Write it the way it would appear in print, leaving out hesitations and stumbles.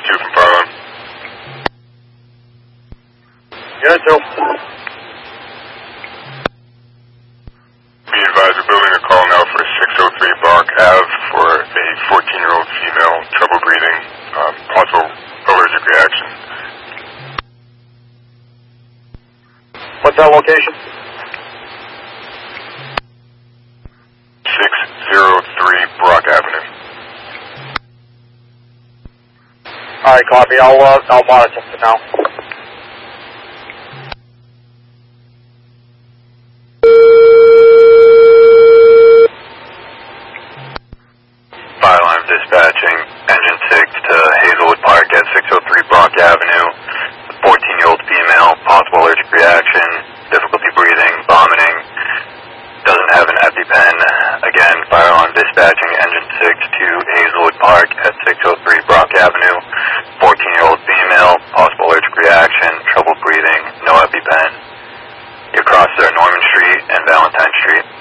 2 from fire alarm. Unit 2. Be advised, we're building a call now for 603 Brock Ave for a 14-year-old female, trouble breathing, possible allergic reaction. What's that location? 603 Brock Avenue. Alright, copy. I'll monitor for now. Fire alarm dispatching, engine 6 to Hazelwood Park at 603 Brock Avenue. 14-year-old female, possible allergic reaction, difficulty breathing, vomiting, doesn't have an EpiPen. Again, fire alarm dispatching, engine 6 to Hazelwood Park at 603 Brock Avenue. 14-year-old female, possible allergic reaction, trouble breathing, no EpiPen. You cross there Norman Street and Valentine Street.